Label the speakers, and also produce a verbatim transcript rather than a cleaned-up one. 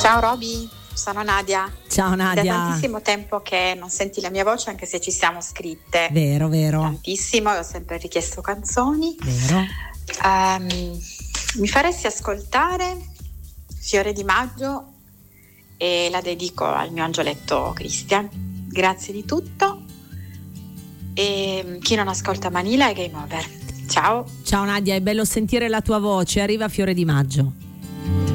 Speaker 1: Ciao Roby, sono Nadia.
Speaker 2: Ciao Nadia.
Speaker 1: Da tantissimo tempo che non senti la mia voce, anche se ci siamo scritte.
Speaker 2: Vero, vero.
Speaker 1: Tantissimo, ho sempre richiesto canzoni.
Speaker 2: Vero.
Speaker 1: Um, mi faresti ascoltare Fiore di Maggio e la dedico al mio angioletto Christian. Grazie di tutto. E chi non ascolta Manila è game over. Ciao.
Speaker 2: Ciao Nadia, è bello sentire la tua voce. Arriva Fiore di Maggio.